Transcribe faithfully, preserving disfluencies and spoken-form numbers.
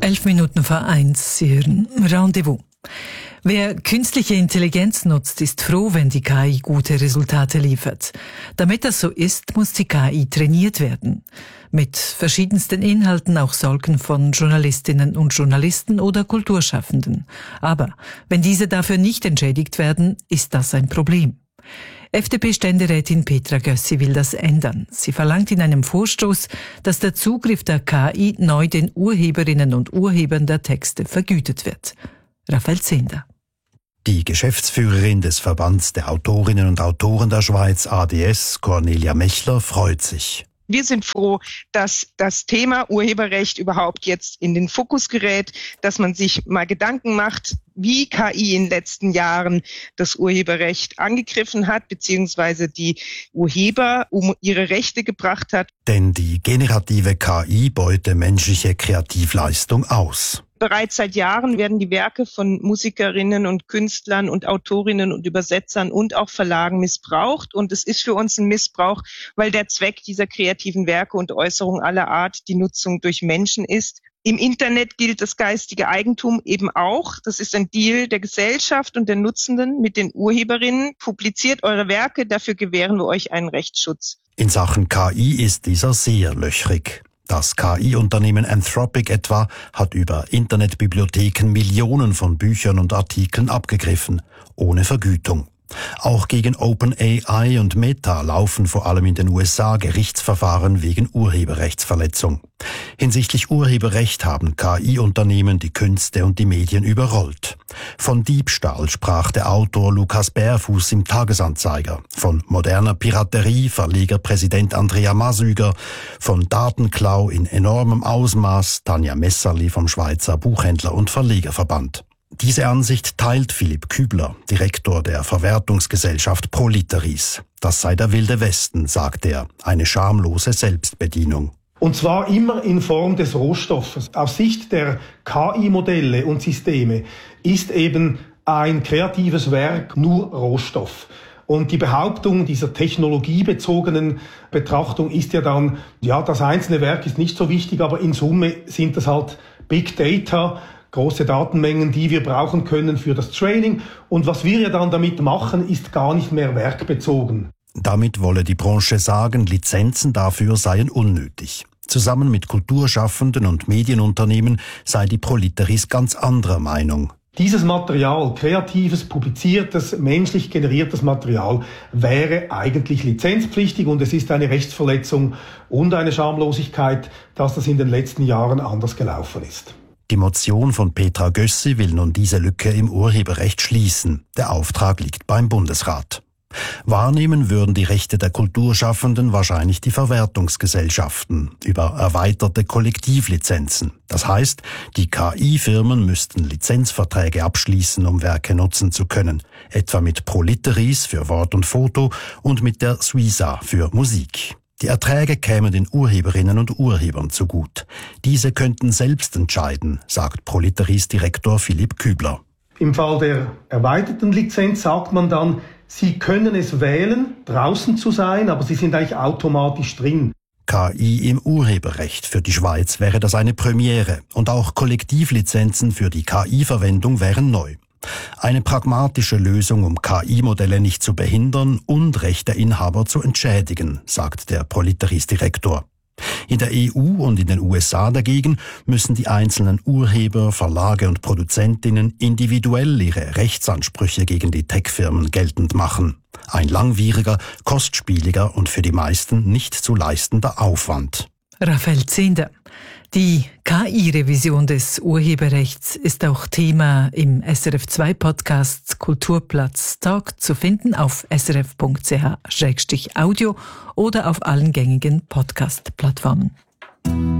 Elf Minuten vor eins, Sie hören Rendezvous. Wer künstliche Intelligenz nutzt, ist froh, wenn die K I gute Resultate liefert. Damit das so ist, muss die K I trainiert werden. Mit verschiedensten Inhalten, auch solchen von Journalistinnen und Journalisten oder Kulturschaffenden. Aber wenn diese dafür nicht entschädigt werden, ist das ein Problem. F D P-Ständerätin Petra Gössi will das ändern. Sie verlangt in einem Vorstoß, dass der Zugriff der K I neu den Urheberinnen und Urhebern der Texte vergütet wird. Raphael Zehnder. Die Geschäftsführerin des Verbands der Autorinnen und Autoren der Schweiz, A D S, Cornelia Mechler, freut sich. Wir sind froh, dass das Thema Urheberrecht überhaupt jetzt in den Fokus gerät, dass man sich mal Gedanken macht, wie K I in den letzten Jahren das Urheberrecht angegriffen hat, beziehungsweise die Urheber um ihre Rechte gebracht hat. Denn die generative K I beute menschliche Kreativleistung aus. Bereits seit Jahren werden die Werke von Musikerinnen und Künstlern und Autorinnen und Übersetzern und auch Verlagen missbraucht. Und es ist für uns ein Missbrauch, weil der Zweck dieser kreativen Werke und Äußerungen aller Art die Nutzung durch Menschen ist. Im Internet gilt das geistige Eigentum eben auch. Das ist ein Deal der Gesellschaft und der Nutzenden mit den Urheberinnen. Publiziert eure Werke, dafür gewähren wir euch einen Rechtsschutz. In Sachen K I ist dieser sehr löchrig. Das K I-Unternehmen Anthropic etwa hat über Internetbibliotheken Millionen von Büchern und Artikeln abgegriffen, ohne Vergütung. Auch gegen OpenAI und Meta laufen vor allem in den U S A Gerichtsverfahren wegen Urheberrechtsverletzung. Hinsichtlich Urheberrecht haben K I-Unternehmen die Künste und die Medien überrollt. Von Diebstahl sprach der Autor Lukas Bärfuß im Tagesanzeiger, von moderner Piraterie Verlegerpräsident Andrea Masüger, von Datenklau in enormem Ausmaß Tanja Messerli vom Schweizer Buchhändler- und Verlegerverband. Diese Ansicht teilt Philipp Kübler, Direktor der Verwertungsgesellschaft Proliteris. Das sei der wilde Westen, sagt er, eine schamlose Selbstbedienung. Und zwar immer in Form des Rohstoffes. Aus Sicht der K I-Modelle und Systeme ist eben ein kreatives Werk nur Rohstoff. Und die Behauptung dieser technologiebezogenen Betrachtung ist ja dann, ja, das einzelne Werk ist nicht so wichtig, aber in Summe sind das halt Big Data, große Datenmengen, die wir brauchen können für das Training. Und was wir ja dann damit machen, ist gar nicht mehr werkbezogen. Damit wolle die Branche sagen, Lizenzen dafür seien unnötig. Zusammen mit Kulturschaffenden und Medienunternehmen sei die Proliteris ganz anderer Meinung. Dieses Material, kreatives, publiziertes, menschlich generiertes Material, wäre eigentlich lizenzpflichtig und es ist eine Rechtsverletzung und eine Schamlosigkeit, dass das in den letzten Jahren anders gelaufen ist. Die Motion von Petra Gössi will nun diese Lücke im Urheberrecht schließen. Der Auftrag liegt beim Bundesrat. Wahrnehmen würden die Rechte der Kulturschaffenden wahrscheinlich die Verwertungsgesellschaften über erweiterte Kollektivlizenzen. Das heißt, die K I-Firmen müssten Lizenzverträge abschließen, um Werke nutzen zu können, etwa mit Proliteris für Wort und Foto und mit der Suiza für Musik. Die Erträge kämen den Urheberinnen und Urhebern zugut. Diese könnten selbst entscheiden, sagt Proliteris-Direktor Philipp Kübler. Im Fall der erweiterten Lizenz sagt man dann, Sie können es wählen, draußen zu sein, aber Sie sind eigentlich automatisch drin. K I im Urheberrecht. Für die Schweiz wäre das eine Premiere. Und auch Kollektivlizenzen für die K I-Verwendung wären neu. Eine pragmatische Lösung, um K I-Modelle nicht zu behindern und Rechteinhaber zu entschädigen, sagt der Proliteris-Direktor. In der E U und in den U S A dagegen müssen die einzelnen Urheber, Verlage und Produzentinnen individuell ihre Rechtsansprüche gegen die Tech-Firmen geltend machen. Ein langwieriger, kostspieliger und für die meisten nicht zu leistender Aufwand. Raphael Zehnder. Die K I-Revision des Urheberrechts ist auch Thema im S R F zwei Podcast Kulturplatz Talk zu finden auf s r f punkt c h slash audio oder auf allen gängigen Podcast-Plattformen.